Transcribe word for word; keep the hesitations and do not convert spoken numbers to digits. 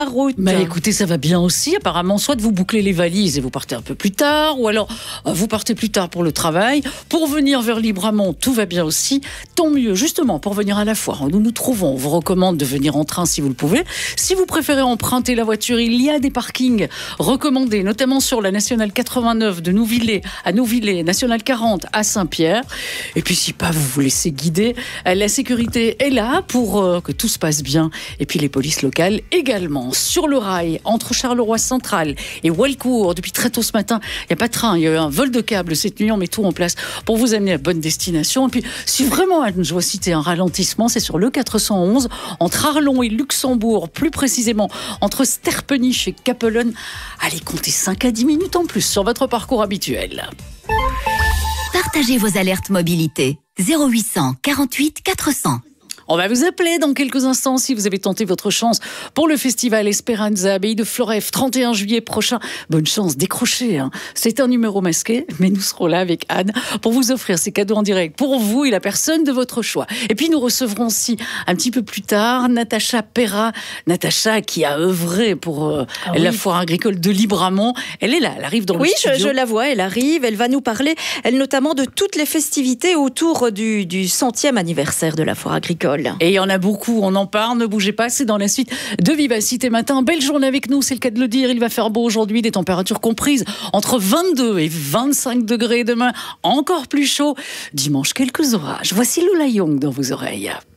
route. Bah écoutez, ça va bien aussi. Apparemment, soit vous bouclez les valises et vous partez un peu plus tard, ou alors euh, vous partez plus tard pour le travail. Pour venir vers Libramont, tout va bien aussi. Tant mieux, justement, pour venir à la foire où nous nous trouvons. On vous recommande de venir en train si vous le pouvez. Si vous préférez emprunter la voiture, il y a des parkings recommandés, notamment sur la nationale quatre-vingt-neuf de Nouvillers à Nouvillers, nationale quarante à Saint-Pierre. Et puis si pas, vous vous laissez guider. La sécurité est là pour euh, que tout se passe bien. Et puis les polices locales également. Sur le rail, entre Charleroi Central et Walcourt, depuis très tôt ce matin, il n'y a pas de train, il y a eu un vol de câble cette nuit, on met tout en place pour vous amener à bonne destination. Et puis, si vraiment je dois citer un ralentissement, c'est sur le quatre cent onze, entre Arlon et Luxembourg, plus précisément entre Sterpenich et Capellen. Allez, comptez cinq à dix minutes en plus sur votre parcours habituel. Partagez vos alertes mobilité. zéro huit cent quarante-huit quatre cents. On va vous appeler dans quelques instants si vous avez tenté votre chance pour le festival Esperanza, Abbaye de Floreffe, trente et un juillet prochain. Bonne chance, décrochez. Hein. C'est un numéro masqué, mais nous serons là avec Anne pour vous offrir ces cadeaux en direct pour vous et la personne de votre choix. Et puis nous recevrons aussi un petit peu plus tard Natacha Perra. Natacha qui a œuvré pour euh, ah oui. la foire agricole de Libramont. Elle est là, elle arrive dans oui, le studio. Oui, je, je la vois, elle arrive. Elle va nous parler, elle notamment, de toutes les festivités autour du, du centième anniversaire de la foire agricole. Et il y en a beaucoup, on en parle, ne bougez pas, c'est dans la suite de Vivacité Matin. Belle journée avec nous, c'est le cas de le dire, il va faire beau aujourd'hui, des températures comprises entre vingt-deux et vingt-cinq degrés demain, encore plus chaud. Dimanche, quelques orages. Voici Lola Young dans vos oreilles.